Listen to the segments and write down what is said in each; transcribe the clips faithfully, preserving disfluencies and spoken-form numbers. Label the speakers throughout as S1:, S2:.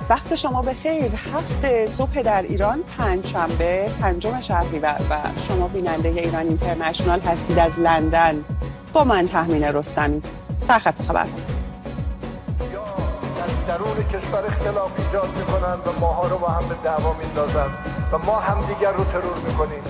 S1: وقت شما بخیر. هفت صبح در ایران، پنج شنبه پنجم شهریور و شما بیننده ایران اینترنشنال هستید از لندن با من تهمین رستمی. سرخط خبر
S2: یا در درون کشور اختلاف ایجاد میکنند و ماها رو با هم به دعوا میندازند و ما همدیگر رو ترور میکنیم.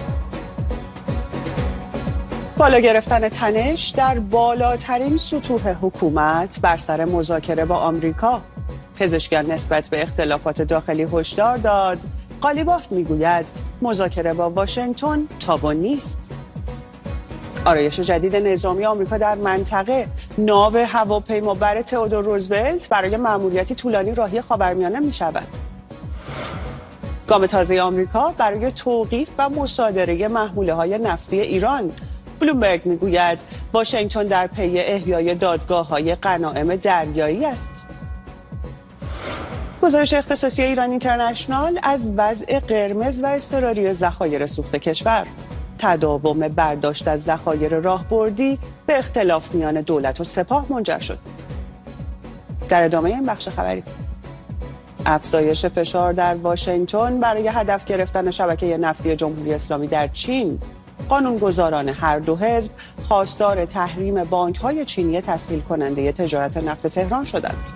S1: بالا گرفتن تنش در بالاترین سطوح حکومت بر سر مذاکره با آمریکا. پزشکیان نسبت به اختلافات داخلی هشدار داد. قالیباف میگوید مذاکره با واشنگتن تابو نیست. آرایش جدید نظامی آمریکا در منطقه. ناو هواپیمابر تئودور روزولت برای مأموریتی طولانی راهی خاورمیانه می شود. گام تازه آمریکا برای توقیف و مصادره محموله‌های نفتی ایران. بلومبرگ میگوید واشنگتن در پی احیای دادگاه‌های غنایم دریایی است. گزارش اختصاصی ایران اینترنشنال از وضع قرمز و اضطراری ذخایر سوخت کشور. تداوم برداشت از ذخایر راهبردی به اختلاف میان دولت و سپاه منجر شد. در ادامه این بخش خبری، افزایش فشار در واشنگتن برای هدف گرفتن شبکه نفتی جمهوری اسلامی در چین. قانونگذاران هر دو حزب خواستار تحریم بانک‌های چینی تسهیل کننده تجارت نفت تهران شدند.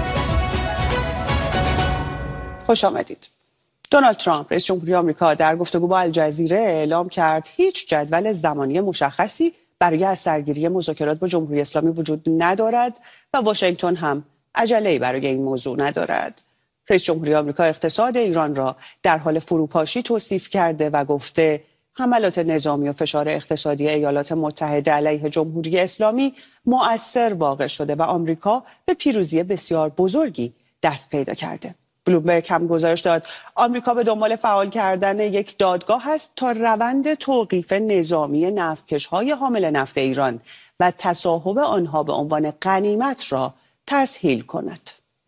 S1: خوش آمدید. دونالد ترامپ رئیس جمهوری آمریکا در گفتگو با الجزیره اعلام کرد هیچ جدول زمانی مشخصی برای از سرگیری مذاکرات با جمهوری اسلامی وجود ندارد و واشنگتن هم عجله‌ای برای این موضوع ندارد. رئیس جمهوری آمریکا اقتصاد ایران را در حال فروپاشی توصیف کرده و گفته حملات نظامی و فشار اقتصادی ایالات متحده علیه جمهوری اسلامی مؤثر واقع شده و آمریکا به پیروزی بسیار بزرگی دست پیدا کرده. بلومبرگ هم گزارش داد آمریکا به دنبال فعال کردن یک دادگاه است تا روند توقیف نظامی نفتکش‌های حامل نفت ایران و تصاحب آنها به عنوان غنیمت را تسهیل کند.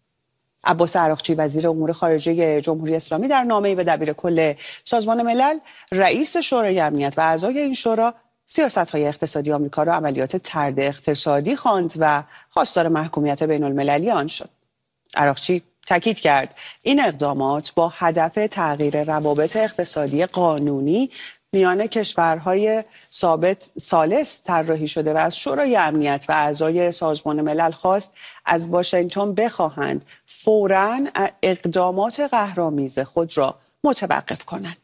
S1: عباس عراقچی وزیر امور خارجه جمهوری اسلامی در نامه‌ای به دبیرکل سازمان ملل رئیس شورای امنیت و اعضای این شورا سیاست‌های اقتصادی آمریکا را عملیات طرد اقتصادی خواند و خواستار محکومیت بین‌المللی آن شد. عراقچی تاکید کرد این اقدامات با هدف تغییر روابط اقتصادی قانونی میان کشورهای ثابت ثالث طراحی شده و از شورای امنیت و اعضای سازمان ملل خواست از واشنگتن بخواهند فوراً اقدامات قهرآمیز خود را متوقف کنند.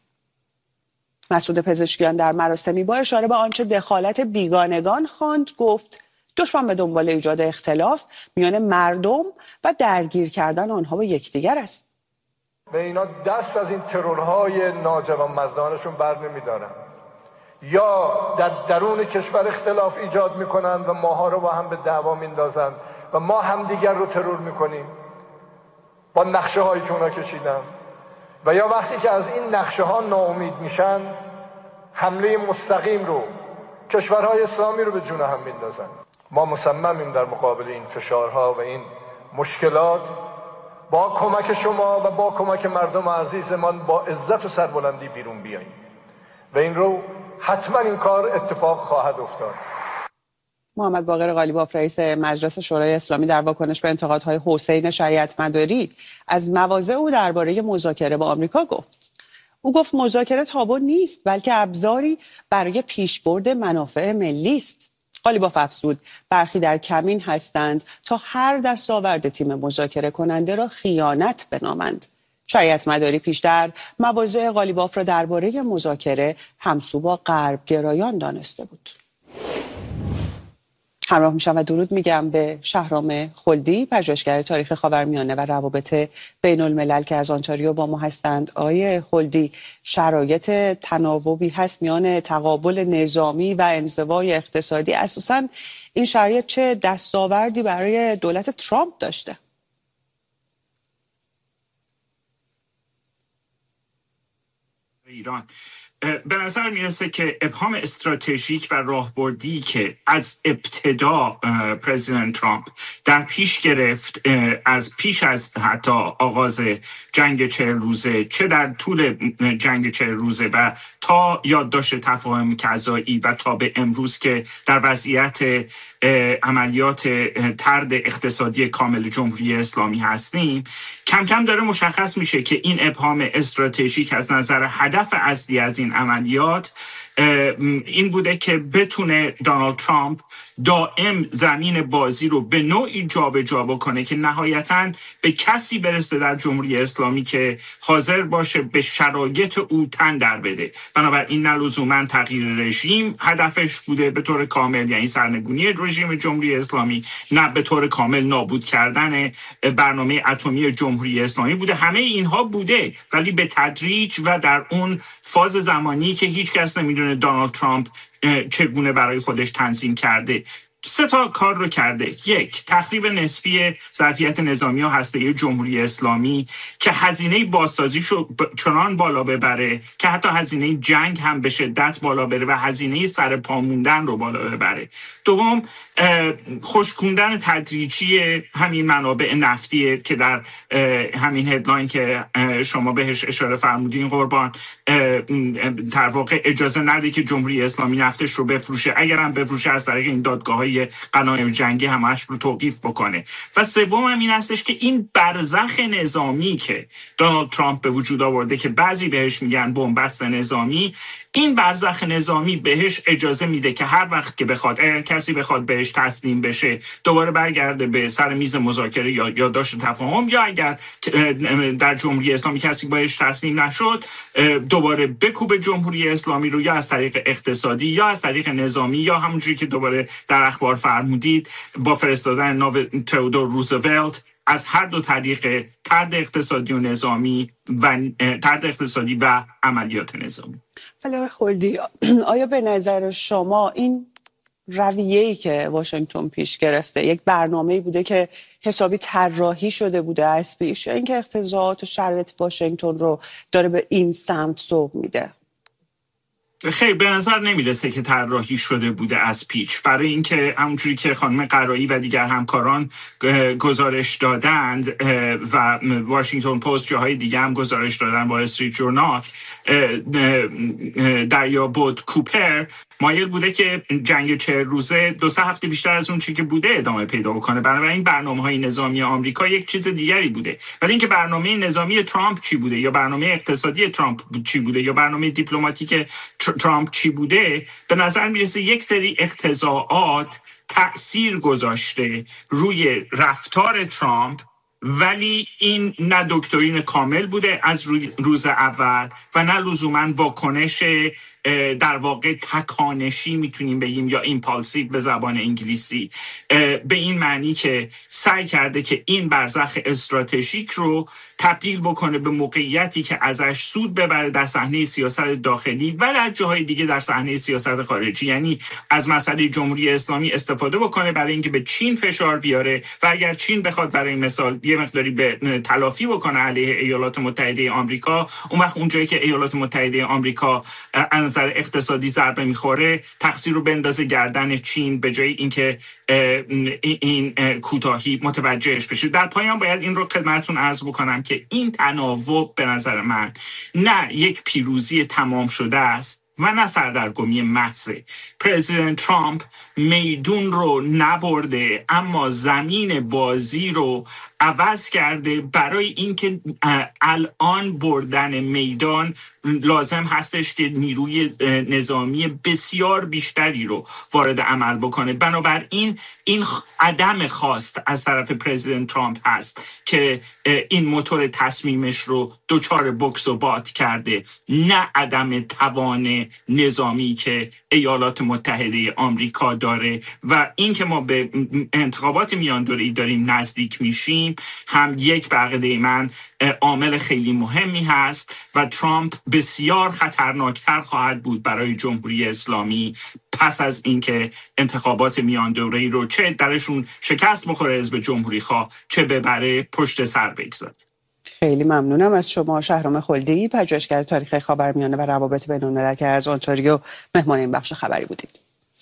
S1: مسعود پزشکیان در مراسمی با اشاره به آنچه دخالت بیگانگان خواند گفت دشمن به دنبال ایجاد اختلاف میان مردم و درگیر کردن آنها با یکدیگر است.
S2: و اینا دست از این ترورهای ناجوانمردانشون بر نمیدارن، یا در درون کشور اختلاف ایجاد میکنن و ماها رو با هم به دعوا میندازن و ما همدیگر رو ترور میکنیم با نقشه هایی که اونا کشیدن، و یا وقتی که از این نقشه ها ناامید میشن حمله مستقیم رو کشورهای اسلامی رو به جون هم میندازن. ما مصممیم در مقابل این فشارها و این مشکلات با کمک شما و با کمک مردم عزیزمان با عزت و سربلندی بیرون بیاییم و این رو حتما این کار اتفاق خواهد افتاد.
S1: محمد باقر قالیباف رئیس مجلس شورای اسلامی در واکنش به انتقادهای حسین شریعت مداری از مواضع او درباره مذاکره با آمریکا گفت. او گفت مذاکره تابو نیست بلکه ابزاری برای پیشبرد منافع ملی است. قالیباف افزود برخی در کمین هستند تا هر دستاورد تیم مذاکره کننده را خیانت بنامند. شریعت مداری پیشتر مواضع قالیباف را درباره مذاکره همسو با غرب گرایان دانسته بود. همراه میشم و درود میگم به شهرام خلدی، پژوهشگر تاریخ خاورمیانه و روابط بین الملل که از آنتاریو با ما هستند. آقای خلدی، شرایط تناوبی هست میان تقابل نظامی و انزوای اقتصادی. اساساً این شرایط چه دستاوردی برای دولت ترامپ داشته؟
S3: ایران به نظر میرسه که ابهام استراتژیک و راهبردی که از ابتدا پرزیدنت ترامپ در پیش گرفت، از پیش از حتی آغاز جنگ چهل روزه، چه در طول جنگ چهل روزه و تا یادداشت تفاهم کذایی و تا به امروز که در وضعیت عملیات طرد اقتصادی کامل جمهوری اسلامی هستیم، کم کم داره مشخص میشه که این ابهام استراتژیک از نظر هدف اصلی از این عملیات این بوده که بتونه دونالد ترامپ دائم زمین بازی رو به نوعی جابجا بکنه که نهایتاً به کسی برسه در جمهوری اسلامی که حاضر باشه به شرایط او تن در بده. بنابراین نه لزوماً تغییر رژیم هدفش بوده به طور کامل، یعنی سرنگونی رژیم جمهوری اسلامی، نه به طور کامل نابود کردن برنامه اتمی جمهوری اسلامی بوده. همه اینها بوده، ولی به تدریج و در اون فاز زمانی که هیچ کس نمیدونه دونالد ترامپ چگونه برای خودش تنظیم کرده. سه تا کار رو کرده. یک، تخریب نسبی ظرفیت نظامی و هسته‌ای جمهوری اسلامی که هزینه بازسازیشو چنان بالا ببره که حتی هزینه جنگ هم به شدت بالا بره و هزینه سر پا موندن رو بالا ببره. دوم، خشکوندن تدریجی همین منابع نفتی که در همین هدلاین که شما بهش اشاره فرمودین قربان، در واقع اجازه نده که جمهوری اسلامی نفتش رو بفروشه، اگرم بفروشه از طریق این دادگاه‌های غنایم جنگی همش رو توقیف بکنه. و سوم هم این هستش که این برزخ نظامی که دونالد ترامپ به وجود آورده که بعضی بهش میگن بنبست نظامی، این برزخ نظامی بهش اجازه میده که هر وقت که بخواد، اگر کسی بخواد بهش تسلیم بشه، دوباره برگرده به سر میز مذاکره یا یادداشت تفاهم، یا اگر در جمهوری اسلامی کسی بهش تسلیم نشد، دوباره بکوبه جمهوری اسلامی رو، یا از طریق اقتصادی یا از طریق نظامی، یا همونجوری که دوباره در اخبار فرمودید با فرستادن ناو تئودور روزولت. از هر دو طریق، طرد اقتصادی و نظامی و طرد اقتصادی و عملیات نظامی.
S1: آقای خلدی، آیا به نظر شما این رویه‌ای که واشنگتن پیش گرفته یک برنامه‌ای بوده که حسابی طراحی شده بوده از پیش، یا اینکه اقتضاعات و شرایط واشنگتن رو داره به این سمت سوق میده؟
S3: خیلی به نظر نمیرسه که طراحی شده بوده از پیش، برای اینکه همونجوری که خانم قرایی و دیگر همکاران گزارش دادند و واشنگتن پست جاهای دیگه هم گزارش دادن، وال استریت جورنال، دریا بود کوپر مایل بوده که جنگ چهل روزه دو سه هفته بیشتر از اون چیزی که بوده ادامه پیدا بکنه. بنابراین برنامه‌های نظامی آمریکا یک چیز دیگری بوده. ولی اینکه برنامه نظامی ترامپ چی بوده، یا برنامه اقتصادی ترامپ چی بوده، یا برنامه دیپلماتیک ترامپ چی بوده، به نظر میرسه یک سری اقتضاعات تأثیر گذاشته روی رفتار ترامپ، ولی این نه دکترین کامل بوده از روز اول و نه لزوماً واکنش در واقع تکانشی میتونیم بگیم، یا ایمپالسیو به زبان انگلیسی، به این معنی که سعی کرده که این برزخ استراتژیک رو تبدیل بکنه به موقعیتی که ازش سود ببره در صحنه سیاست داخلی و در جاهای دیگه در صحنه سیاست خارجی. یعنی از مسئله جمهوری اسلامی استفاده بکنه برای اینکه به چین فشار بیاره، و اگر چین بخواد برای مثال یه مقداری به تلافی بکنه علیه ایالات متحده آمریکا، اون وقت اونجایی که ایالات متحده آمریکا از نظر اقتصادی ضربه میخوره، تقصیر رو بندازه گردن چین به جای اینکه این کوتاهی متوجهش بشه. در پایان باید این رو خدمتتون عرض بکنم که این تناوب به نظر من نه یک پیروزی تمام شده است و نه سردرگمی محضه. پرزیدنت ترامپ میدون رو نبرده، اما زمین بازی رو عوض کرده. برای اینکه الان بردن میدان لازم هستش که نیروی نظامی بسیار بیشتری رو وارد عمل بکنه. بنابراین این عدم خواست از طرف پرزیدنت ترامپ هست که این موتور تصمیمش رو دوچار بکس و باد کرده، نه عدم توان نظامی که ایالات متحده آمریکا داره. و این که ما به انتخابات میان دوره‌ای داریم نزدیک میشیم هم یک بقیده من عامل خیلی مهمی هست و ترامپ بسیار خطرناکتر خواهد بود برای جمهوری اسلامی پس از اینکه انتخابات میان دوره‌ای رو چه درشون شکست بخوره حزب جمهوری خواه، چه ببره پشت سر بگذاره.
S1: خیلی ممنونم از شما شهرام خلدی، پژوهشگر تاریخ خاورمیانه و روابط بین‌الملل که از انتاریو مهمان این بخش خبری بودید.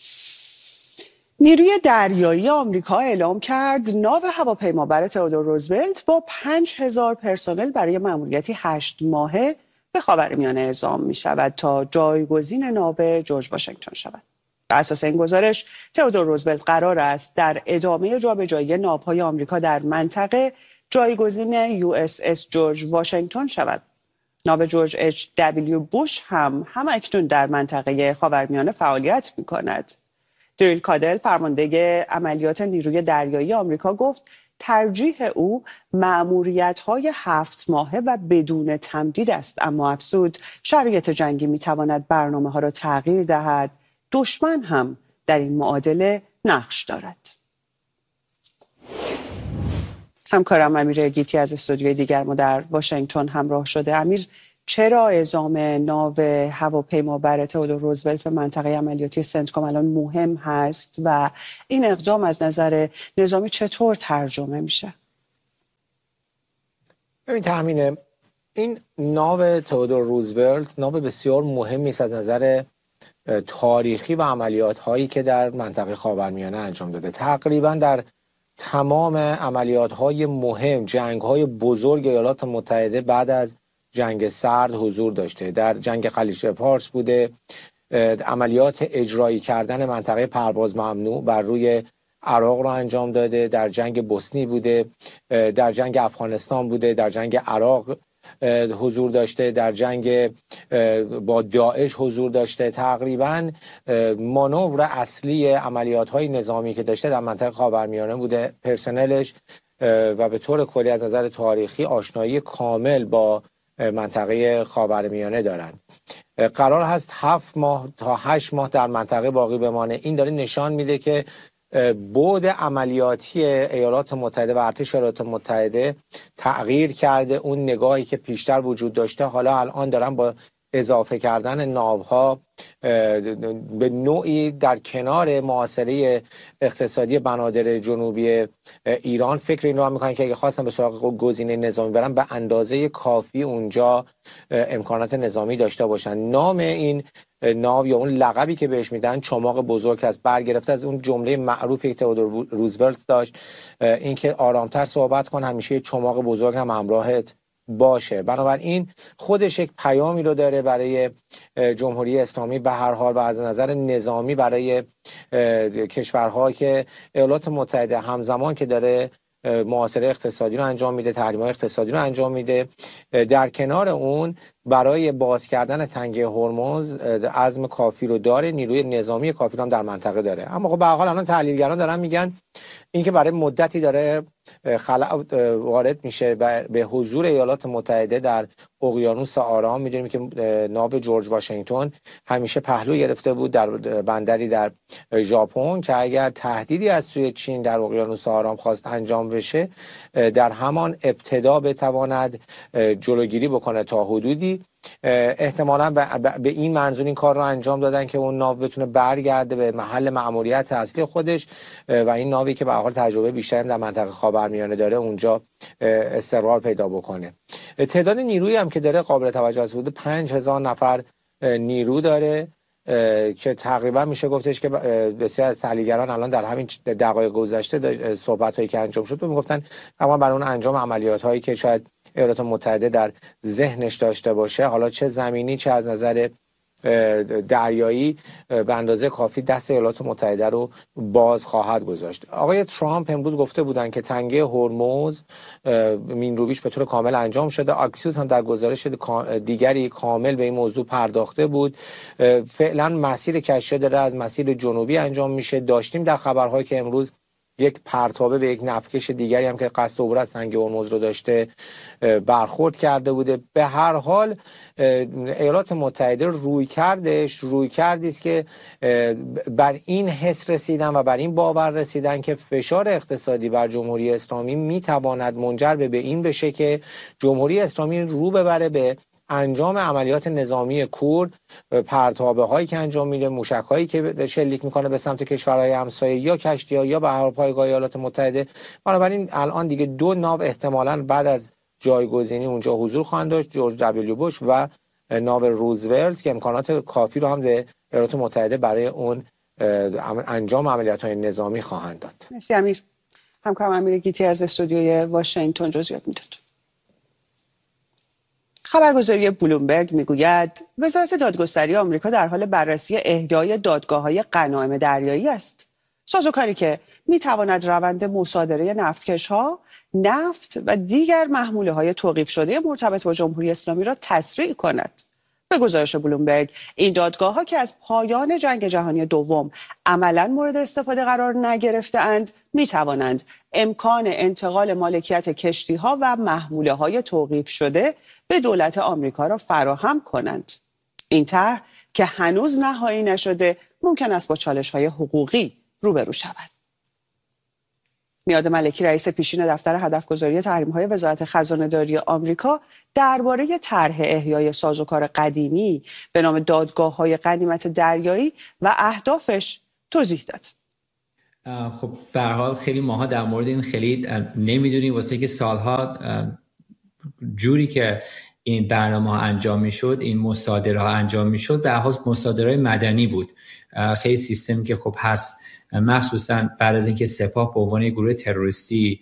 S1: نیروی دریایی آمریکا اعلام کرد ناو هواپیمابر تئودور روزولت با پنج هزار پرسنل برای مأموریتی هشت ماهه به خاورمیانه اعزام می شود تا جایگزین ناو جورج واشنگتن شود. بر اساس این گزارش تئودور روزولت قرار است در ادامه جابجایی ناوهای آمریکا در منطقه جایگزین یو اس اس جورج واشنگتن شود. ناو جورج اچ دبلیو بوش هم هم اکنون در منطقه خاورمیانه فعالیت می کند. دریل کادل فرمانده عملیات نیروی دریایی آمریکا گفت ترجیح او مأموریت‌های هفت ماهه و بدون تمدید است، اما افزود شرایط جنگی می‌تواند برنامه‌ها را تغییر دهد. دشمن هم در این معادله نقش دارد. همکارم امیر گیتی از استودیوی دیگر ما در واشنگتن همراه شده. امیر، چرا اعزام ناو هواپیمابر تئودور روزولت به منطقه عملیاتی سنتکام الان مهم هست و این اقدام از نظر نظامی چطور ترجمه میشه؟
S4: ببین تامینه، این ناو تئودور روزولت ناو بسیار مهمی است از نظر تاریخی و عملیات هایی که در منطقه خاورمیانه انجام داده. تقریبا در تمام عملیات های مهم، جنگ های بزرگ ایالات متحده بعد از جنگ سرد حضور داشته. در جنگ خلیج فارس بوده، عملیات اجرایی کردن منطقه پرواز ممنوع بر روی عراق رو انجام داده، در جنگ بوسنی بوده، در جنگ افغانستان بوده، در جنگ عراق حضور داشته، در جنگ با داعش حضور داشته. تقریبا مانور اصلی عملیات های نظامی که داشته در منطقه خاورمیانه بوده. پرسنلش و به طور کلی از نظر تاریخی آشنایی کامل با منطقه خاورمیانه دارند. قرار هست هفت ماه تا هشت ماه در منطقه باقی بمانه. این داره نشان میده که بعد عملیاتی ایالات متحده و ارتش ایالات متحده تغییر کرده. اون نگاهی که پیشتر وجود داشته حالا الان دارن با اضافه کردن ناوها به نوعی در کنار محاصره اقتصادی بنادر جنوبی ایران فکر این رو میکنن که اگه خواستن به سراغ گزینه نظامی برن به اندازه کافی اونجا امکانات نظامی داشته باشن. نام این ناو یا اون لقبی که بهش میدن چماق بزرگ است، برگرفته از اون جمله معروفی که تئودور روزولت داشت، اینکه آرامتر صحبت کن، همیشه چماق بزرگ هم همراهت باشه. بنابراین خودش یک پیامی رو داره برای جمهوری اسلامی به هر حال و از نظر نظامی برای کشورها که ایالات متحده همزمان که داره محاصره اقتصادی رو انجام میده، تحریم‌های اقتصادی رو انجام میده، در کنار اون برای باز کردن تنگه هرمز عزم کافی رو داره، نیروی نظامی کافی رو هم در منطقه داره. اما خب به هر حال الان تحلیلگران دارن میگن اینکه برای مدتی داره خلأ وارد میشه به حضور ایالات متحده در اقیانوس آرام. میدونیم که ناو جورج واشنگتن همیشه پهلو گرفته بود در بندری در ژاپن که اگر تهدیدی از سوی چین در اقیانوس آرام خواست انجام بشه در همان ابتدا بتواند جلوگیری بکنه تا حدودی. احتمالاً به این منظور این کار رو انجام دادن که اون ناو بتونه برگرده به محل مأموریت اصلی خودش و این ناوی که به هر حال تجربه بیشتری در منطقه خاورمیانه داره اونجا استقرار پیدا بکنه. تعداد نیرویی هم که داره قابل توجه است، حدود پنج هزار نفر نیرو داره که تقریبا میشه گفتش که بسیار از تحلیلگران الان در همین دقایق گذشته صحبت هایی که انجام شد میگفتن اما برای اون انجام عملیات هایی که شاید ایالات متحده در ذهنش داشته باشه، حالا چه زمینی چه از نظر دریایی، به اندازه کافی دست ایالات متحده رو باز خواهد گذاشت. آقای ترامپ امروز گفته بودن که تنگه هرمز مینرویش به طور کامل انجام شده. آکسیوس هم در گزارش دیگری کامل به این موضوع پرداخته بود. فعلا مسیر کشتی داره از مسیر جنوبی انجام میشه. داشتیم در خبرهایی که امروز یک پرتابه به یک نفتکش دیگری هم که قصد عبور از تنگه هرمز رو داشته برخورد کرده بوده. به هر حال ایالات متحده روی کردش روی کردی است که بر این حس رسیدن و بر این باور رسیدن که فشار اقتصادی بر جمهوری اسلامی میتواند منجر به این بشه که جمهوری اسلامی رو ببره به انجام عملیات نظامی کور، پرتابه هایی که انجام میده، موشک هایی که شلیک میکنه به سمت کشورهای همسایه یا کشتی ها یا به هر پایگاه ایالات متحده. بنابراین الان دیگه دو ناو احتمالاً بعد از جایگزینی اونجا حضور خواهند داشت، جورج دبلیو بوش و ناو روزولت که امکانات کافی رو هم به ایالات متحده برای اون انجام عملیات‌های نظامی خواهند داد.
S1: مرسی امیر. همکارم امیر گیتی از استودیوی واشنگتن جزئیات میداد. خبرگزاری بلومبرگ میگوید وزارت دادگستری آمریکا در حال بررسی احیای دادگاه‌های غنایم دریایی است. سازوکاری که میتواند روند مصادره نفتکش‌ها، نفت و دیگر محموله‌های توقیف شده مرتبط با جمهوری اسلامی را تسریع کند. به گزارش بلومبرگ این دادگاه‌ها که از پایان جنگ جهانی دوم عملاً مورد استفاده قرار نگرفته‌اند می‌توانند امکان انتقال مالکیت کشتی‌ها و محموله‌های توقیف شده به دولت آمریکا را فراهم کنند. این طرح که هنوز نهایی نشده ممکن است با چالش‌های حقوقی روبرو شود. میاد ملکی رئیس پیشین دفتر هدفگذاری تحریم‌های وزارت خزانه‌داری آمریکا درباره طرح احیای سازوکار قدیمی به نام دادگاه‌های غنیمت دریایی و اهدافش توضیح داد.
S5: خب به هر حال خیلی ماها در مورد این خیلی نمیدونیم، واسه که سالها جوری که این برنامه ها انجام میشد، این مصادره ها انجام میشد، به اساس مصادره مدنی بود. خیلی سیستم که خب هست، مخصوصا بعد از اینکه سپاه به عنوان گروه تروریستی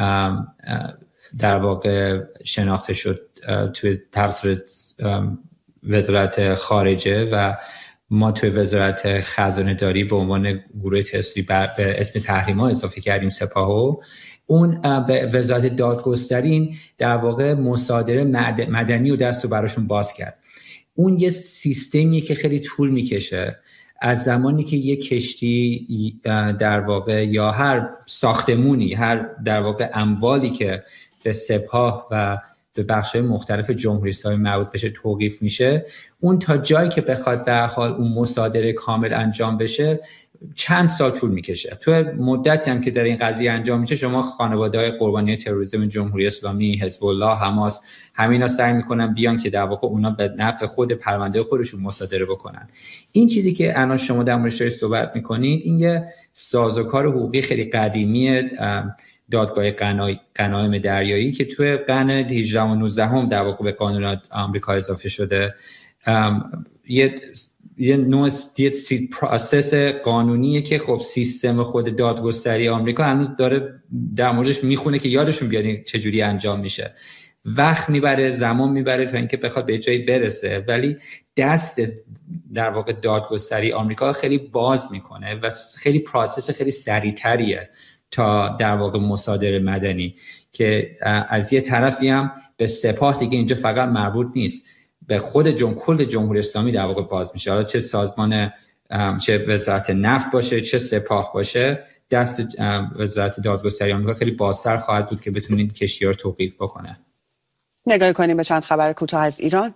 S5: در واقع شناخته شد توی توسط وزارت خارجه و ما توی وزارت خزانه داری به عنوان گروه تروریستی به اسم تحریم ها اضافه کردیم سپاهو. اون به وزارت دادگستری در واقع مصادره مدنی و دست رو براشون باز کرد. اون یه سیستمیه که خیلی طول میکشه. از زمانی که یک کشتی در واقع یا هر ساختمونی، هر در واقع اموالی که به سپاه و به بخش‌های مختلف جمهوری اسلامی مربوط بشه توقیف میشه، اون تا جایی که بخواد در حال اون مصادره کامل انجام بشه چند سال طول میکشه. تو مدتی هم که در این قضیه انجام میشه، شما خانواده‌های قربانی تروریسم جمهوری اسلامی، حزب الله، حماس، همینا سعی میکنن بیان که در واقع اونا به نفع خود پرونده خودشون مصادره بکنن. این چیزی که الان شما در موردش صحبت میکنید، این یه سازوکار حقوقی خیلی قدیمی دادگاه غنایم دریایی که توی قرن هجدهم و نوزدهم در واقع به قانون آمریکا اضافه شده. یه یه نوع پروسس قانونیه که خب سیستم خود دادگستری آمریکا هنوز داره در موردش میخونه که یادشون بیاد چجوری انجام میشه. وقت میبره، زمان میبره تا اینکه بخواد به جایی برسه، ولی دست در واقع دادگستری آمریکا خیلی باز میکنه و خیلی پروسس خیلی سریعتریه تا در واقع مصادره مدنی که از یه طرفی هم به سپاه دیگه اینجا فقط مربوط نیست، به خود جم... کل جمهوری اسلامی در واقع باز میشه. حالا چه سازمان چه وزارت نفت باشه چه سپاه باشه، دست وزارت دادگستری آمریکا خیلی بازتر خواهد بود که بتونید کشتی‌ها رو توقیف بکنه.
S1: نگاه کنیم به چند خبر کوتاه از ایران.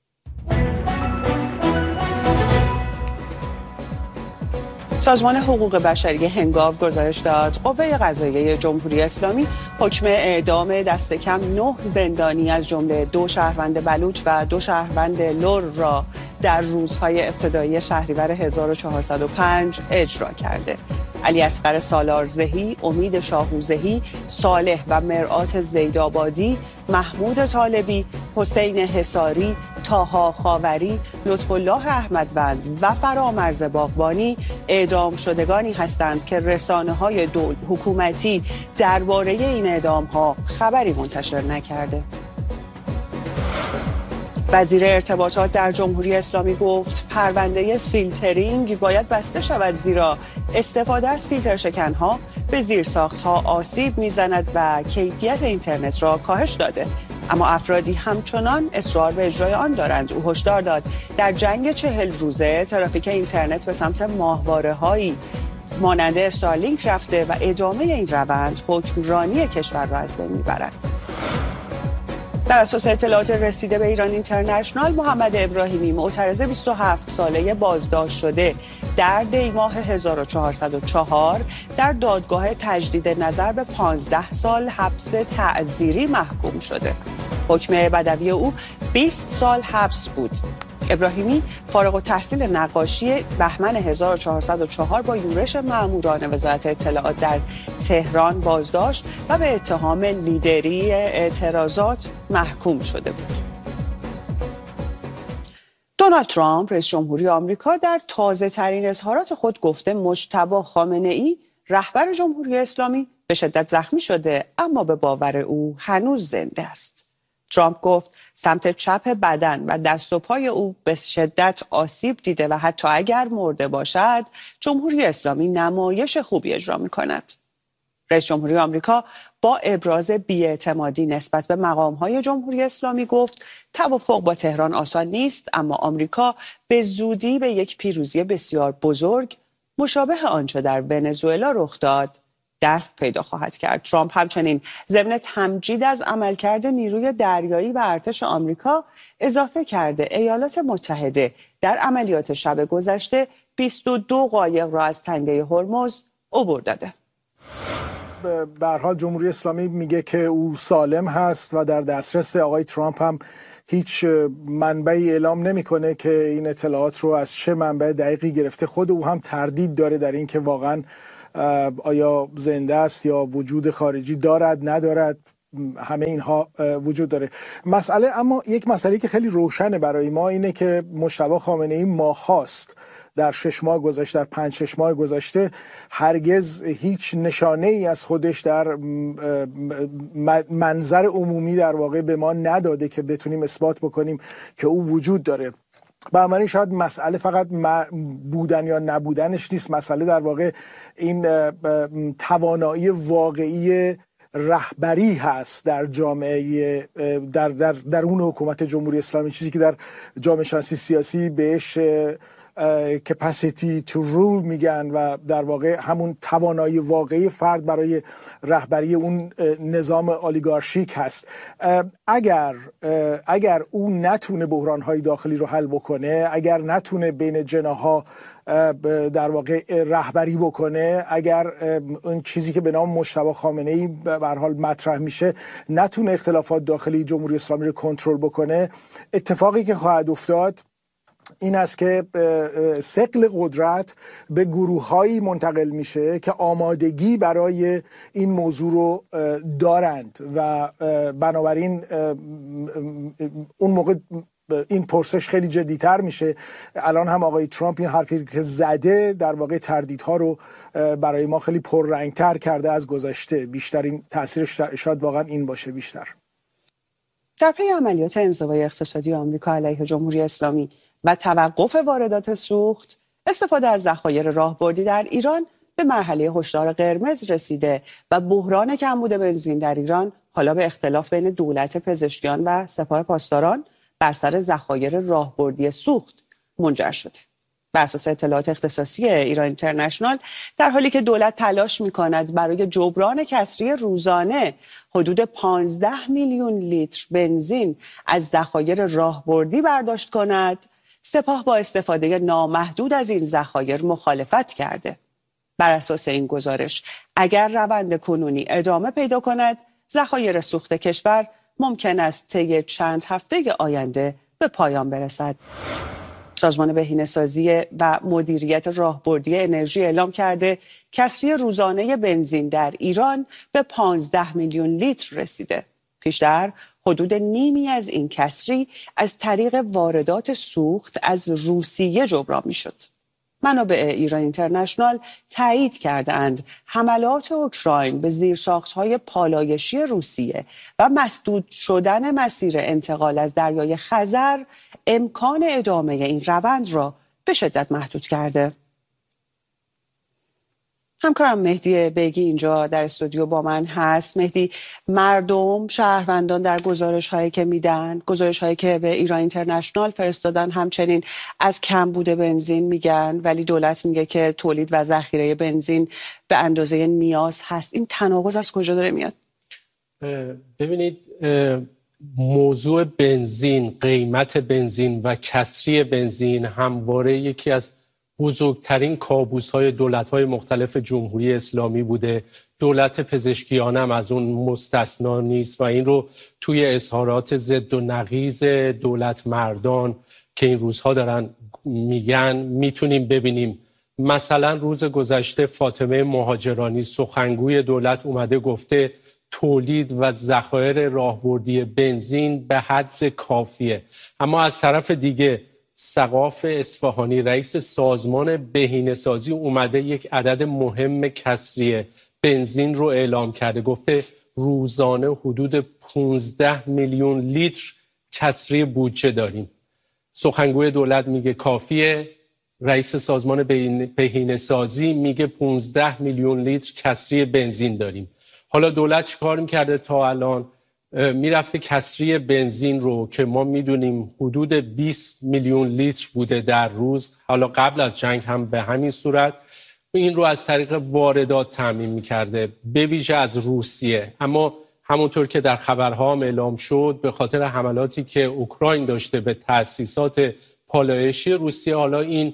S1: سازمان حقوق بشری هنگاو گزارش داد قوه قضاییه جمهوری اسلامی حکم اعدام دست کم نه زندانی از جمله دو شهروند بلوچ و دو شهروند لر را در روزهای ابتدایی شهریور هزار و چهارصد و پنج اجرا کرده. علی اصغر سالارزهی، امید شاهوزهی، صالح و مرآت زیدآبادی، محمود طالبی، حسین حصاری، طاها خاوری، لطف الله احمدوند و فرامرز باغبانی اعدام شدگانی هستند که رسانه‌های دول حکومتی درباره این اعدام‌ها خبری منتشر نکرده. وزیر ارتباطات در جمهوری اسلامی گفت پرونده فیلترینگ باید بسته شود، زیرا استفاده از فیلتر شکنها به زیرساختها آسیب میزند و کیفیت اینترنت را کاهش داده. اما افرادی همچنان اصرار به اجرای آن دارند. او هشدار داد در جنگ چهل روزه ترافیک اینترنت به سمت ماهواره‌هایی مانند استارلینک رفته و ادامه این روند حکمرانی کشور را از بین میبرد. بر اساس اطلاعات رسیده به ایران اینترنشنال، محمد ابراهیمی معترض بیست و هفت ساله بازداشت شده در دی ماه هزار و چهارصد و چهار در دادگاه تجدید نظر به پانزده سال حبس تعزیری محکوم شده. حکم بدوی او بیست سال حبس بود. ابراهیمی فارغ التحصیل نقاشی بهمن هزار و چهارصد و چهار با یورش ماموران وزارت اطلاعات در تهران بازداشت و به اتهام لیدری اعتراضات محکوم شده بود. دونالد ترامپ رئیس جمهوری آمریکا در تازه ترین اظهارات خود گفته مجتبی خامنه‌ای رهبر جمهوری اسلامی به شدت زخمی شده اما به باور او هنوز زنده است. ترامپ گفت سمت چپ بدن و دست و پای او به شدت آسیب دیده و حتی اگر مرده باشد جمهوری اسلامی نمایش خوبی اجرا می‌کند. رئیس جمهوری آمریکا با ابراز بی‌اعتمادی نسبت به مقام‌های جمهوری اسلامی گفت توافق با تهران آسان نیست اما آمریکا به زودی به یک پیروزی بسیار بزرگ مشابه آنچه در ونزوئلا رخ داد دست پیدا خواهد کرد. ترامپ همچنین ضمن تمجید از عملکرد نیروی دریایی و ارتش آمریکا اضافه کرده ایالات متحده در عملیات شب گذشته بیست و دو قایق را از تنگه هرمز عبور داده.
S2: به هر حال جمهوری اسلامی میگه که او سالم هست و در دسترس. آقای ترامپ هم هیچ منبعی اعلام نمیکنه که این اطلاعات رو از چه منبع دقیقی گرفته. خود او هم تردید داره در این که واقعا آیا زنده است یا وجود خارجی دارد ندارد. همه اینها وجود داره. مسئله اما یک مسئله که خیلی روشنه برای ما اینه که مجتبی خامنه‌ای ماهاست در شش ماه گذشته، در پنج شش ماه گذشته هرگز هیچ نشانه ای از خودش در منظر عمومی در واقع به ما نداده که بتونیم اثبات بکنیم که او وجود داره. بنابراین شاید مسئله فقط بودن یا نبودنش نیست، مسئله در واقع این توانایی واقعی رهبری هست در جامعه در در درون حکومت جمهوری اسلامی، چیزی که در جامعه شناسی سیاسی بهش capacity to rule میگن و در واقع همون توانایی واقعی فرد برای رهبری اون نظام اولیگارشیک هست. اگر اگر او نتونه بحران‌های داخلی رو حل بکنه، اگر نتونه بین جناح‌ها در واقع رهبری بکنه، اگر اون چیزی که به نام مجتبی خامنه‌ای به هر حال مطرح میشه نتونه اختلافات داخلی جمهوری اسلامی رو کنترل بکنه، اتفاقی که خواهد افتاد این است که ثقل قدرت به گروه‌هایی منتقل میشه که آمادگی برای این موضوع رو دارند و بنابراین اون موقع این پرسش خیلی جدی‌تر میشه. الان هم آقای ترامپ این حرفی که زده در واقع تردیدها رو برای ما خیلی پررنگ‌تر کرده از گذشته. بیشترین تاثیرش شاید واقعا این باشه بیشتر.
S1: در پی عملیات انزوای اقتصادی آمریکا علیه جمهوری اسلامی و توقف واردات سوخت، استفاده از ذخایر راهبردی در ایران به مرحله هشدار قرمز رسیده و بحران کمبود بنزین در ایران حالا به اختلاف بین دولت پزشکیان و سپاه پاسداران بر سر ذخایر راهبردی سوخت منجر شده. بر اساس اطلاعات اختصاصی ایران اینترنشنال، در حالی که دولت تلاش می‌کند برای جبران کسری روزانه حدود پانزده میلیون لیتر بنزین از ذخایر راهبردی برداشت کند، سپاه با استفاده نامحدود از این ذخایر مخالفت کرده. بر اساس این گزارش، اگر روند کنونی ادامه پیدا کند، ذخایر سوخت کشور ممکن است طی چند هفته آینده به پایان برسد. سازمان بهینه‌سازی و مدیریت راهبردی انرژی اعلام کرده کسری روزانه بنزین در ایران به پانزده میلیون لیتر رسیده. پیشتر حدود نیمی از این کسری از طریق واردات سوخت از روسیه جبران می‌شد. منابع ایران اینترنشنال تایید کرده‌اند حملات اوکراین به زیرساخت‌های پالایشی روسیه و مسدود شدن مسیر انتقال از دریای خزر امکان ادامه این روند را به شدت محدود کرده. همکارم مهدی بیگی اینجا در استودیو با من هست. مهدی، مردم، شهروندان در گزارش هایی که میدن، گزارش هایی که به ایران اینترنشنال فرستادن همچنین از کمبود بنزین میگن، ولی دولت میگه که تولید و ذخیره بنزین به اندازه نیاز هست. این تناقض از کجا داره میاد؟
S6: ببینید، موضوع بنزین، قیمت بنزین و کسری بنزین همواره یکی از بزرگترین کابوس‌های دولت‌های مختلف جمهوری اسلامی بوده. دولت پزشکیان هم از اون مستثنا نیست و این رو توی اظهارات ضد و نقیض دولت مردان که این روزها دارن میگن میتونیم ببینیم. مثلا روز گذشته فاطمه مهاجرانی سخنگوی دولت اومده گفته تولید و ذخایر راهبردی بنزین به حد کافیه. اما از طرف دیگه سقاف اصفهانی رئیس سازمان بهینه‌سازی اومده یک عدد مهم کسری بنزین رو اعلام کرده، گفته روزانه حدود پانزده میلیون لیتر کسری بودجه داریم. سخنگوی دولت میگه کافیه، رئیس سازمان بهینه‌سازی میگه پانزده میلیون لیتر کسری بنزین داریم. حالا دولت چیکار میکرده تا الان؟ میرفته کسری بنزین رو که ما میدونیم حدود بیست میلیون لیتر بوده در روز، حالا قبل از جنگ هم به همین صورت، این رو از طریق واردات تامین میکرده، به ویژه از روسیه. اما همونطور که در خبرها هم اعلام شد به خاطر حملاتی که اوکراین داشته به تأسیسات پالایشی روسیه، حالا این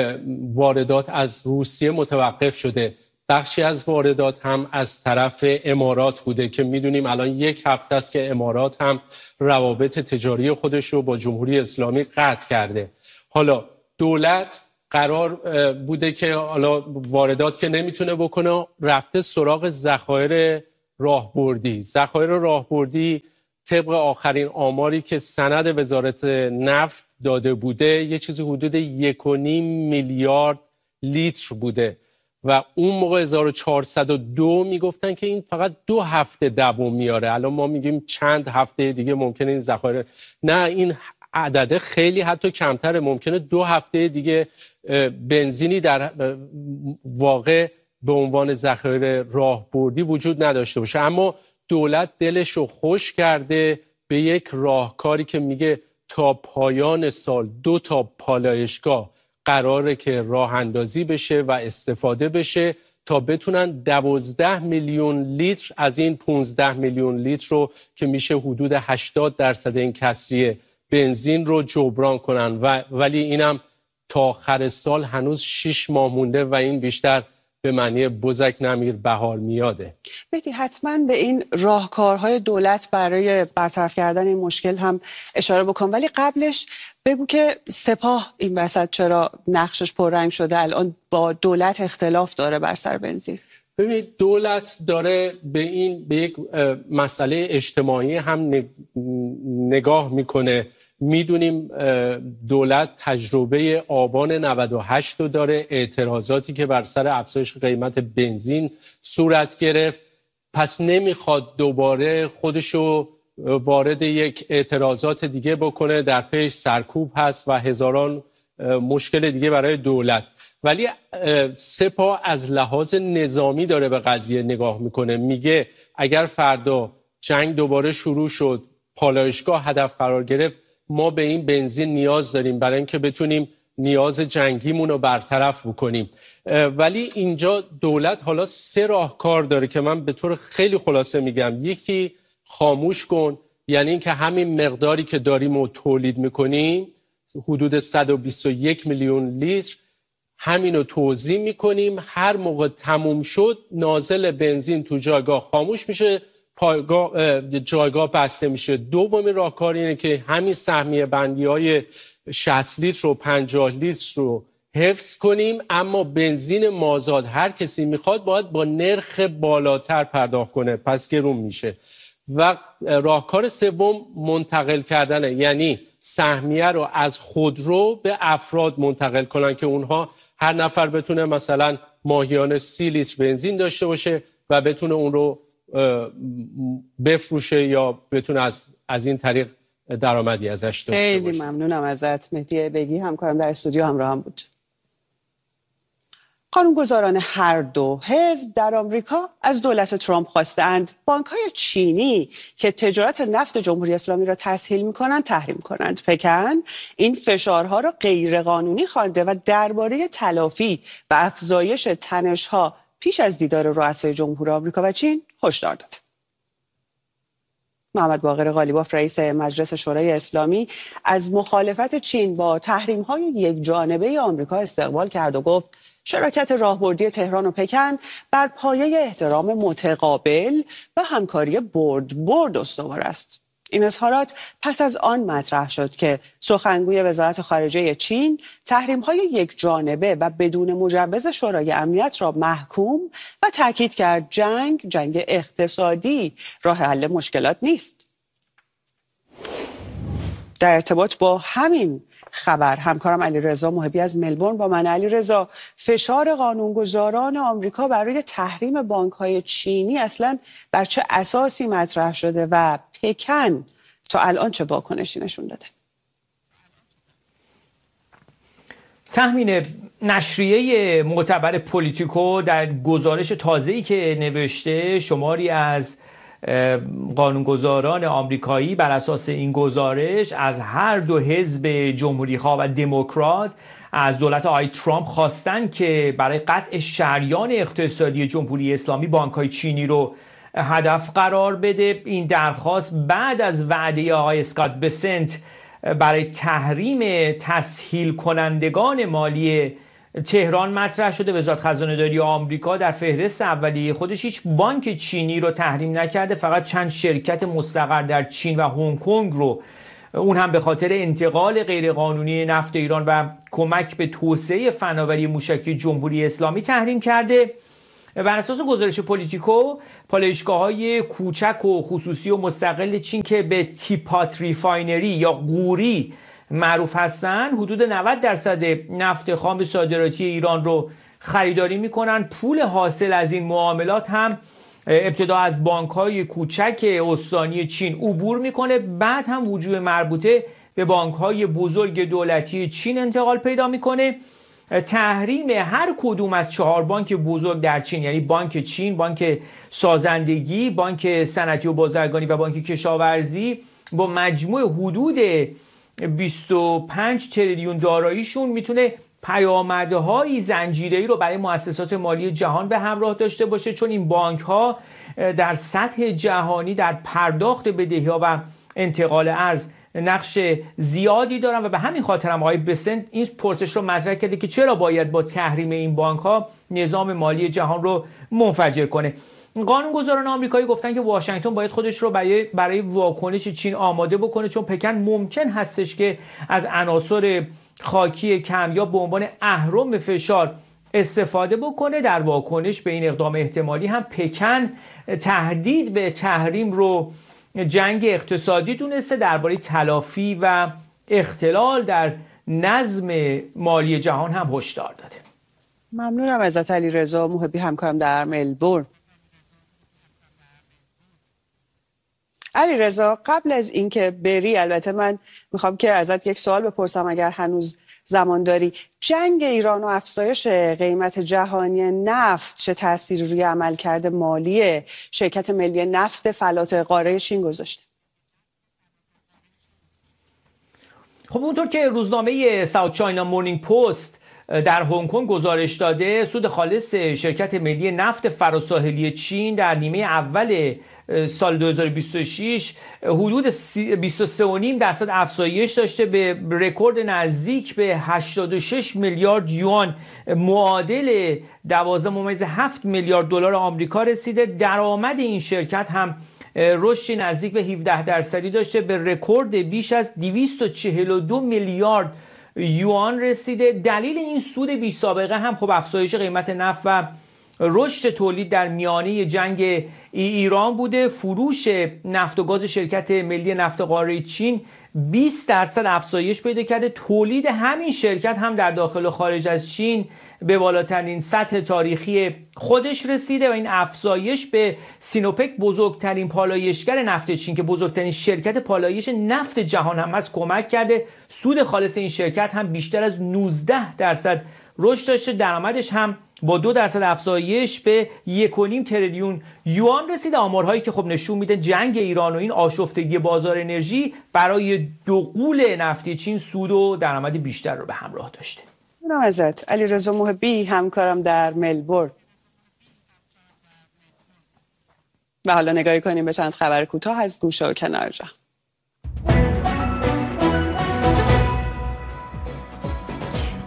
S6: واردات از روسیه متوقف شده. بخشی از واردات هم از طرف امارات بوده که میدونیم الان یک هفته است که امارات هم روابط تجاری خودش رو با جمهوری اسلامی قطع کرده. حالا دولت قرار بوده که حالا واردات که نمیتونه بکنه، رفته سراغ ذخایر راهبردی. ذخایر راهبردی طبق آخرین آماری که سند وزارت نفت داده بوده یه چیزی حدود یک و نیم میلیارد لیتر بوده و اون موقع هزار و چهارصد و دو میگفتن که این فقط دو هفته دوام میاره. الان ما میگیم چند هفته دیگه ممکنه این ذخایر، نه این عدده خیلی حتی کمتره، ممکنه دو هفته دیگه بنزینی در واقع به عنوان ذخایر راهبردی وجود نداشته باشه. اما دولت دلش رو خوش کرده به یک راهکاری که میگه تا پایان سال دو تا پالایشگاه قراره که راه اندازی بشه و استفاده بشه تا بتونن دوازده میلیون لیتر از این پانزده میلیون لیتر رو که میشه حدود هشتاد درصد این کسری بنزین رو جبران کنن. و ولی اینم تا آخر سال هنوز شش ماه مونده و این بیشتر به معنی بزک نمیر بهار میاده.
S1: مهدی حتما به این راهکارهای دولت برای برطرف کردن این مشکل هم اشاره بکن، ولی قبلش بگو که سپاه این وسط چرا نقشش پررنگ شده، الان با دولت اختلاف داره بر سر بنزین؟
S6: ببینید دولت داره به این به یک مسئله اجتماعی هم نگاه میکنه. میدونیم دولت تجربه آبان نود و هشت رو داره، اعتراضاتی که بر سر افزایش قیمت بنزین صورت گرفت، پس نمیخواد دوباره خودشو وارد یک اعتراضات دیگه بکنه، در پیش سرکوب هست و هزاران مشکل دیگه برای دولت. ولی سپاه از لحاظ نظامی داره به قضیه نگاه میکنه، میگه اگر فردا جنگ دوباره شروع شد، پالایشگاه هدف قرار گرفت، ما به این بنزین نیاز داریم برای اینکه بتونیم نیاز جنگیمون رو برطرف بکنیم. ولی اینجا دولت حالا سه راهکار داره که من به طور خیلی خلاصه میگم. یکی خاموش کن، یعنی اینکه همین مقداری که داریم و تولید میکنیم حدود صد و بیست و یک میلیون لیتر، همین رو توزیع میکنیم، هر موقع تموم شد نازل بنزین تو جایگاه خاموش میشه، پایگاه جایگاه بسته میشه. دومین راهکار اینه که همین سهمیه بندی های شصت لیتر و پنجاه لیتر رو حفظ کنیم، اما بنزین مازاد هر کسی میخواد باید با نرخ بالاتر پرداخت کنه، پس گرون میشه. و راهکار سوم منتقل کردنه، یعنی سهمیه رو از خودرو به افراد منتقل کنن که اونها هر نفر بتونه مثلا ماهیانه سی لیتر بنزین داشته باشه و بتونه اون رو بفروشه یا بتونه از از این طریق درآمدی ازش داشته باشه.
S1: خیلی ممنونم ازت مهدی بگی، همکارم در استودیو همراه هم بود. قانونگذاران هر دو حزب در آمریکا از دولت ترامپ خواستند بانک‌های چینی که تجارت نفت جمهوری اسلامی را تسهیل می‌کنند تحریم کنند. پکن این فشارها را غیرقانونی خوانده و درباره تلافی و افزایش تنش‌ها پیش از دیدار رؤسای جمهور آمریکا و چین هشدار داد. محمد باقر قالیباف رئیس مجلس شورای اسلامی از مخالفت چین با تحریم‌های یکجانبه آمریکا استقبال کرد و گفت شراکت راهبردی تهران و پکن بر پایه احترام متقابل و همکاری برد برد استوار است. این اظهارات پس از آن مطرح شد که سخنگوی وزارت خارجه چین تحریم‌های یک جانبه و بدون مجوز شورای امنیت را محکوم و تاکید کرد جنگ جنگ اقتصادی راه حل مشکلات نیست. در ارتباط با همین خبر همکارم علیرضا محبی از ملبورن با من. علیرضا، فشار قانونگذاران آمریکا برای تحریم بانک‌های چینی اصلاً بر چه اساسی مطرح شده و پکن تا الان چه واکنشی نشون داده؟
S7: تحمین نشریه معتبر پولیتیکو در گزارش تازه‌ای که نوشته شماری از قانونگذاران آمریکایی بر اساس این گزارش از هر دو حزب جمهوری‌خواه و دموکرات از دولت آقای ترامپ خواستن که برای قطع شریان اقتصادی جمهوری اسلامی بانک‌های چینی رو هدف قرار بده. این درخواست بعد از وعده آقای اسکات بسنت برای تحریم تسهیل کنندگان مالی تهران مطرح شده. وزارت خزانه‌داری آمریکا در فهرست اولیه خودش هیچ بانک چینی رو تحریم نکرده، فقط چند شرکت مستقر در چین و هنگ کنگ رو، اون هم به خاطر انتقال غیرقانونی نفت ایران و کمک به توسعه فناوری موشکی جمهوری اسلامی تحریم کرده. بر اساس گزارش پولیتیکو، پالایشگاه‌های کوچک و خصوصی و مستقل چین که به تیپات ریفاینری یا قوری معروف هستن حدود نود درصد نفت خام صادراتی ایران رو خریداری میکنن. پول حاصل از این معاملات هم ابتدا از بانک‌های کوچک استانی چین عبور میکنه، بعد هم وجوه مربوطه به بانک‌های بزرگ دولتی چین انتقال پیدا میکنه. تحریم هر کدوم از چهار بانک بزرگ در چین، یعنی بانک چین، بانک سازندگی، بانک صنعتی و بازرگانی و بانک کشاورزی، با مجموع حدود بیست و پنج تریلیون داراییشون میتونه پیامدهای زنجیره‌ای رو برای مؤسسات مالی جهان به همراه داشته باشه، چون این بانک‌ها در سطح جهانی در پرداخت بدهی‌ها و انتقال ارز نقش زیادی دارن و به همین خاطر هم آقای بسنت این پرسش رو مطرح کرده که چرا باید با تحریم این بانک‌ها نظام مالی جهان رو منفجر کنه. قانونگذاران آمریکایی گفتن که واشنگتن باید خودش رو برای برای واکنش چین آماده بکنه، چون پکن ممکن هستش که از عناصر خاکی کمیاب به عنوان اهرم فشار استفاده بکنه. در واکنش به این اقدام احتمالی هم پکن تهدید به تحریم رو جنگ اقتصادی دونسته، درباره تلافی و اختلال در نظم مالی جهان هم هشدار داده.
S1: ممنونم ازت علیرضا محبی همکارم در ملبورن. علیرضا، قبل از اینکه بری البته من میخوام که ازت یک سوال بپرسم اگر هنوز زمان داری. جنگ ایران و افزایش قیمت جهانی نفت چه تأثیری روی عملکرد مالی شرکت ملی نفت فلات قاره چین گذاشته؟
S7: خب اونطور که روزنامه ساوت چاینا مورنینگ پست در هنگ کنگ گزارش داده، سود خالص شرکت ملی نفت فراساحلی چین در نیمه اول سال دو هزار و بیست و شش حدود بیست و سه و نیم درصد افزایش داشته، به رکورد نزدیک به هشتاد و شش میلیارد یوان معادل دوازده ممیز هفت میلیارد دلار آمریکا رسیده. درآمد این شرکت هم رشد نزدیک به هفده درصدی داشته، به رکورد بیش از دویست و چهل و دو میلیارد یوان رسیده. دلیل این سود بی سابقه هم خب افزایش قیمت نفت و رشد تولید در میانه جنگ ایران بوده. فروش نفت و گاز شرکت ملی نفت قاره چین بیست درصد افزایش پیدا کرده. تولید همین شرکت هم در داخل و خارج از چین به بالاترین سطح تاریخی خودش رسیده و این افزایش به سینوپک، بزرگترین پالایشگر نفت چین که بزرگترین شرکت پالایش نفت جهان هم هست، کمک کرده. سود خالص این شرکت هم بیشتر از نوزده درصد رشد داشته. درآمدش هم با دو درصد افزایش به یک و نیم تریلیون یوان رسیده. آمارهایی که خب نشون میده جنگ ایران و این آشفتگی بازار انرژی برای دوغول نفتی چین سود و درآمد بیشتر رو به همراه داشته.
S1: ممنونم ازت علیرضا محبی همکارم در ملبورن. و حالا نگاهی کنیم به چند خبر کوتاه از گوشه و کنار جهان.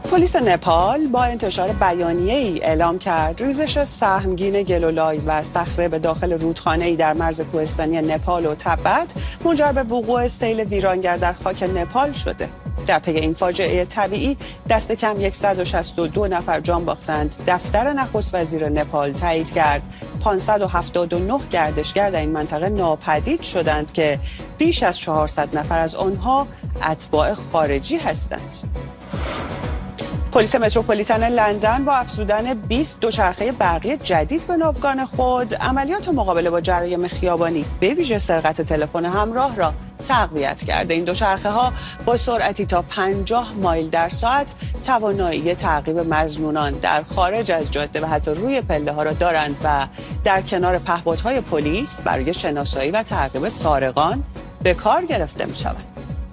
S1: پلیس نپال با انتشار بیانیه‌ای اعلام کرد ریزش سهمگین گلولای و صخره به داخل رودخانه‌ای در مرز کوهستانی نپال و تبت منجر به وقوع سیل ویرانگر در خاک نپال شده. در پی این فاجعه طبیعی دست کم صد و شصت و دو نفر جان باختند. دفتر نخست وزیر نپال تایید کرد پانصد و هفتاد و نه گردشگر در این منطقه ناپدید شدند که بیش از چهارصد نفر از آنها اتباع خارجی هستند. پلیس متروپولیتن لندن با افزودن بیست دوچرخه برقی جدید به ناوگان خود عملیات مقابله با جرایم خیابانی به ویژه سرقت تلفن همراه را تقویت کرده. این دوچرخه ها با سرعتی تا پنجاه مایل در ساعت توانایی تعقیب مظنونان در خارج از جاده و حتی روی پله ها را دارند و در کنار پهپادهای پلیس برای شناسایی و تعقیب سارقان به کار گرفته می شوند.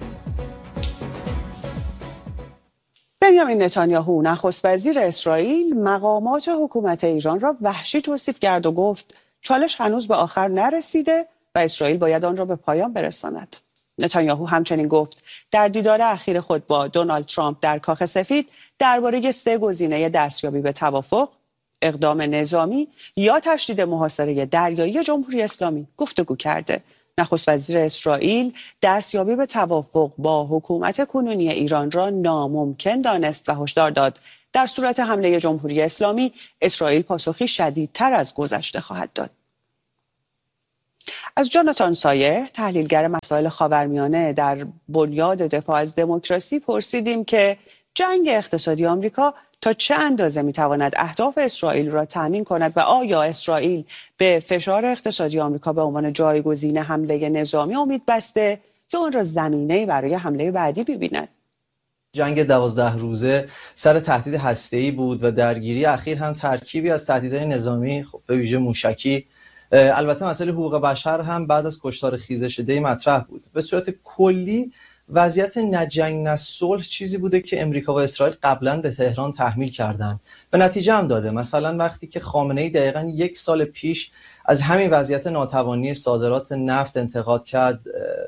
S1: بنیامین نتانیاهو نخست وزیر اسرائیل مقامات حکومت ایران را وحشی توصیف کرد و گفت چالش هنوز به آخر نرسیده و اسرائیل باید آن را به پایان برساند. نتانیاهو همچنین گفت در دیدار اخیر خود با دونالد ترامپ در کاخ سفید درباره سه گزینه دستیابی به توافق، اقدام نظامی یا تشدید محاصره دریایی جمهوری اسلامی گفتگو کرده. نخست وزیر اسرائیل دستیابی به توافق با حکومت کنونی ایران را ناممکن دانست و هشدار داد در صورت حمله جمهوری اسلامی اسرائیل پاسخی شدیدتر از گذشته خواهد داد. از جاناتان سایه تحلیلگر مسائل خاورمیانه در بنیاد دفاع از دموکراسی پرسیدیم که جنگ اقتصادی آمریکا تا چه اندازه میتواند اهداف اسرائیل را تامین کند و آیا اسرائیل به فشار اقتصادی آمریکا به عنوان جایگزین حمله نظامی امید بسته یا آن را زمینه‌ای برای حمله بعدی ببیند؟
S8: جنگ دوازده روزه سر تهدید هسته‌ای بود و درگیری اخیر هم ترکیبی از تهدیدهای نظامی، خب به ویژه موشکی، البته مسئله حقوق بشر هم بعد از کشتار خیزش دی مطرح بود. به صورت کلی وضعیت نجنگ نصلح چیزی بوده که امریکا و اسرائیل قبلا به تهران تحمیل کردن، به نتیجه هم داده. مثلا وقتی که خامنه‌ای دقیقاً یک سال پیش از همین وضعیت ناتوانی صادرات نفت انتقاد کرد،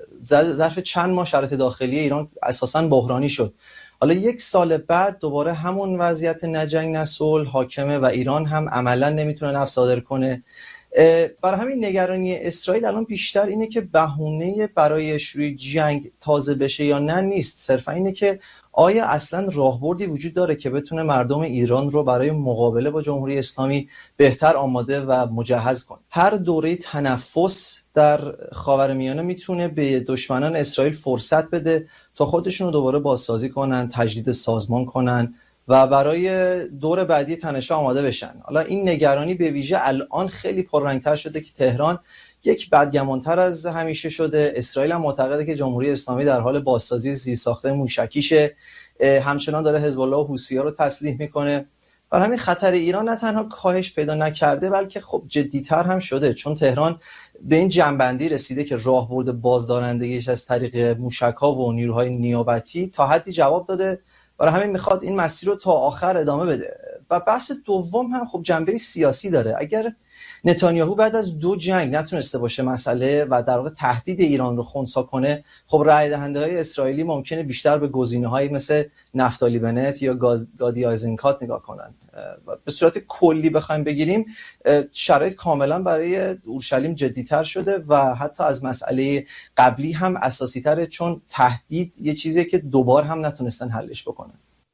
S8: ظرف چند ماه شرایط داخلی ایران اساساً بحرانی شد. حالا یک سال بعد دوباره همون وضعیت نجنگ نصلح حاکمه و ایران هم عملاً نمیتونه نفت صادر کنه. برای همین نگرانی اسرائیل الان بیشتر اینه که بهونه برای شروع جنگ تازه بشه یا نه نیست، صرفا اینه که آیا اصلا راهبردی وجود داره که بتونه مردم ایران رو برای مقابله با جمهوری اسلامی بهتر آماده و مجهز کنه. هر دوره تنفس در خاورمیانه میتونه به دشمنان اسرائیل فرصت بده تا خودشون رو دوباره بازسازی کنن، تجدید سازمان کنن و برای دور بعدی تنش‌ها آماده بشن. حالا این نگرانی به ویژه الان خیلی پررنگ‌تر شده که تهران یک بدگمان‌تر از همیشه شده. اسرائیل هم معتقده که جمهوری اسلامی در حال بازسازی زیرساخت‌های موشکیشه، همچنان داره حزب الله و حوثی‌ها رو تسلیح میکنه. برای همین خطر ایران نه تنها کاهش پیدا نکرده بلکه خب جدی‌تر هم شده، چون تهران به این جنبندی رسیده که راهبرد بازدارندگیش از طریق موشک‌ها و نیروهای نیابتی تا حدی جواب داده. برای همین میخواد این مسیر رو تا آخر ادامه بده. و بحث دوم هم خب جنبه سیاسی داره. اگر نتانیاهو بعد از دو جنگ نتونسته باشه مسئله و در واقع تهدید ایران رو خنثی کنه، خب رای دهنده های اسرائیلی ممکنه بیشتر به گزینه‌هایی مثل نفتالی بنت یا گادی آیزنکات نگاه کنن. به صورت کلی بخوایم بگیریم شرایط کاملا برای اورشلیم جدی‌تر شده و حتی از مسئله قبلی هم اساسی تره، چون تهدید یه چیزیه که دوبار هم نتونستن حلش بکنن.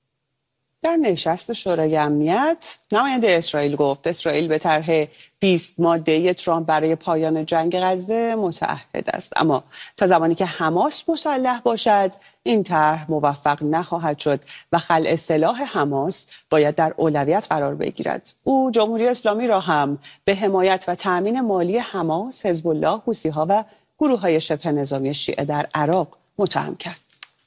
S1: در نشست شورای امنیت نماینده اسرائیل گفت اسرائیل به طرح بیست ماده‌ای ترامپ برای پایان جنگ غزه متعهد است، اما تا زمانی که حماس مسلح باشد این طرح موفق نخواهد شد و خلع سلاح حماس باید در اولویت قرار بگیرد. او جمهوری اسلامی را هم به حمایت و تأمین مالی حماس، حزب الله، حوثی‌ها و گروه‌های شبه نظامی شیعه در عراق متهم کرد.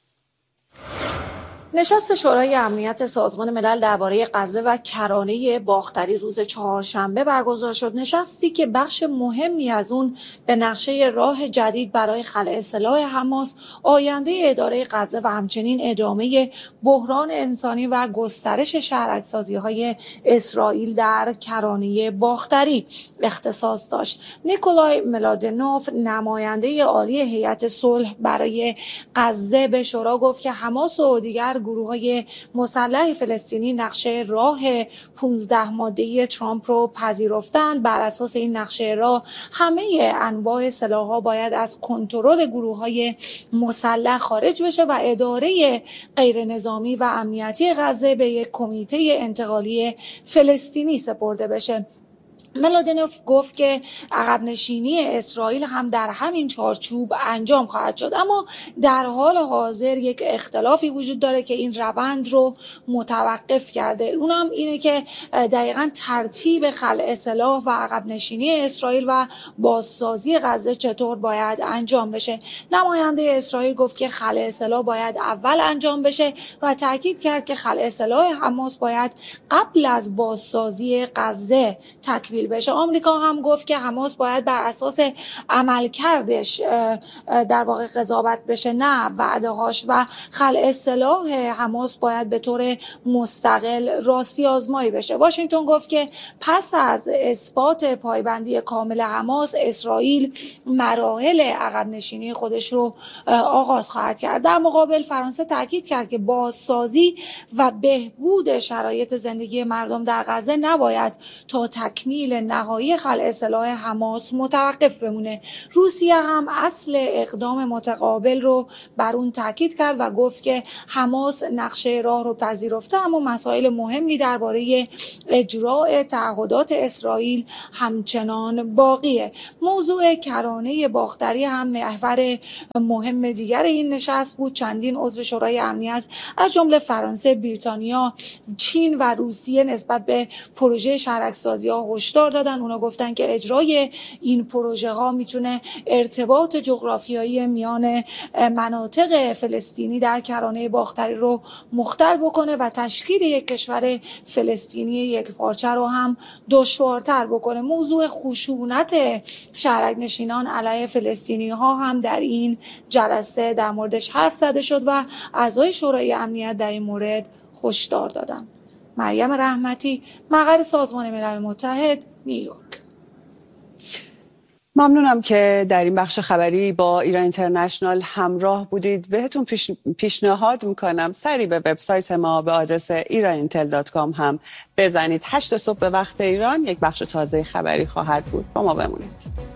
S9: نشست شورای امنیت سازمان ملل درباره غزه و کرانه باختری روز چهارشنبه برگزار شد. نشستی که بخش مهمی از اون به نقشه راه جدید برای خلع سلاح حماس، آینده اداره غزه و همچنین ادامه بحران انسانی و گسترش شهرک‌سازی‌های اسرائیل در کرانه باختری اختصاص داشت. نیکولای ملادنوف نماینده عالی هیئت صلح برای غزه به شورا گفت که حماس و دیگر دیگر گروه‌های مسلح فلسطینی نقشه راه پانزده ماده‌ای ترامپ رو پذیرفتند. بر اساس این نقشه راه همه انواع سلاح‌ها باید از کنترل گروه‌های مسلح خارج بشه و اداره غیر نظامی و امنیتی غزه به یک کمیته انتقالی فلسطینی سپرده بشه. ملادینوف گفت که عقب نشینی اسرائیل هم در همین چارچوب انجام خواهد شد، اما در حال حاضر یک اختلافی وجود داره که این روند رو متوقف کرده. اونم اینه که دقیقاً ترتیب خلع سلاح و عقب نشینی اسرائیل و بازسازی غزه چطور باید انجام بشه. نماینده اسرائیل گفت که خلع سلاح باید اول انجام بشه و تاکید کرد که خلع سلاح حماس باید قبل از بازسازی غزه تکمیل بشه. آمریکا هم گفت که حماس باید بر اساس عملکردش در واقع قضاوت بشه، نه وعده هاش، و خلع سلاح حماس باید به طور مستقل راستی آزمایی بشه. واشنگتن گفت که پس از اثبات پایبندی کامل حماس، اسرائیل مراحل عقب نشینی خودش رو آغاز خواهد کرد. در مقابل فرانسه تاکید کرد که بازسازی و بهبود شرایط زندگی مردم در غزه نباید تا تکمیل نهایی خلع سلاح حماس متوقف بمونه. روسیه هم اصل اقدام متقابل رو بر اون تاکید کرد و گفت که حماس نقشه راه رو پذیرفته، اما مسائل مهمی درباره اجرای تعهدات اسرائیل همچنان باقیه. موضوع کرانه باختری هم محور مهم دیگر این نشست بود. چندین عضو شورای امنیت از جمله فرانسه، بریتانیا، چین و روسیه نسبت به پروژه شهرک‌سازی ها هشدار دادن. اونا گفتن که اجرای این پروژه ها میتونه ارتباط جغرافیایی میان مناطق فلسطینی در کرانه باختری رو مختل بکنه و تشکیل یک کشور فلسطینی یک پارچه رو هم دشوارتر بکنه. موضوع خشونت شهرک نشینان علیه فلسطینی ها هم در این جلسه در موردش حرف زده شد و اعضای شورای امنیت در این مورد هشدار دادن. مریم رحمتی، مقر سازمان ملل متحد، نیویورک.
S1: ممنونم که در این بخش خبری با ایران اینترنشنال همراه بودید. بهتون پیش، پیشنهاد میکنم سری به وبسایت ما به آدرس ایران اینتل دات کام هم بزنید. هشت صبح به وقت ایران یک بخش تازه خبری خواهد بود. با ما بمونید.